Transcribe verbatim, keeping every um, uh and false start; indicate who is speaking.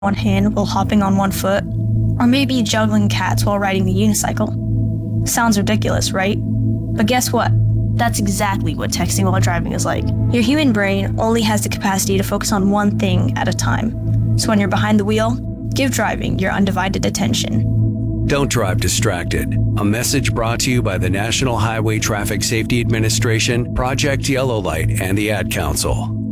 Speaker 1: one hand while hopping on one foot, or maybe juggling cats while riding the unicycle. Sounds ridiculous, right? But guess what? That's exactly what texting while driving is like. Your human brain only has the capacity to focus on one thing at a time. So when you're behind the wheel, give driving your undivided attention.
Speaker 2: Don't drive distracted. A message brought to you by the National Highway Traffic Safety Administration, Project Yellow Light, and the Ad Council.